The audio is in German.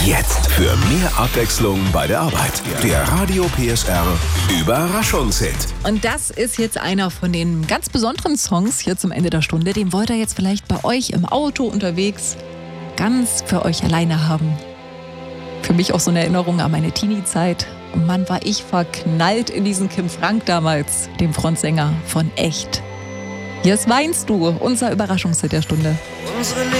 Jetzt für mehr Abwechslung bei der Arbeit. Der Radio PSR Überraschungshit. Und das ist jetzt einer von den ganz besonderen Songs hier zum Ende der Stunde. Den wollt ihr jetzt vielleicht bei euch im Auto unterwegs ganz für euch alleine haben. Für mich auch so eine Erinnerung an meine Teenie-Zeit. Und Mann, war ich verknallt in diesen Kim Frank damals, dem Frontsänger von Echt. Hier ist Weinst du, unser Überraschungshit der Stunde. Unsere